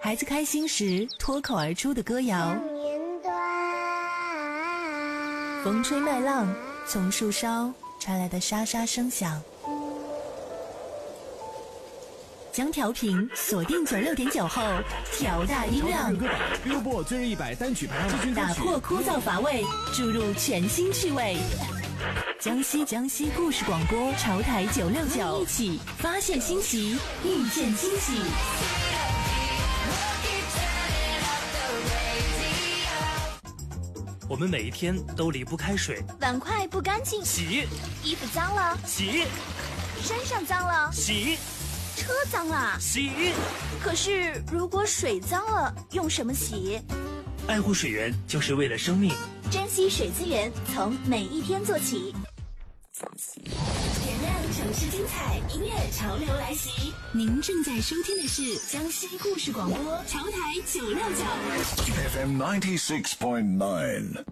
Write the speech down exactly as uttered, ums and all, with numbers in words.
孩子开心时脱口而出的歌谣，风吹麦浪，从树梢传来的沙沙声响。将调频锁定九六点九后，调大音量， 歌榜 Billboard 最热一百单曲排行榜， 打破枯燥乏味，注入全新趣味。江西江西故事广播潮台九六九，一起发现新奇，遇见惊喜。 我们每一天都离不开水， 碗筷不干净洗， 衣服脏了洗， 身上脏了洗， 车脏了洗。 可是如果水脏了，用什么洗？ 爱护水源就是为了生命， 珍惜水资源，从每一天做起。 点亮城市精彩，音乐潮流来袭。您正在收听的是江西故事广播潮台九六九 F M ninety six point nine。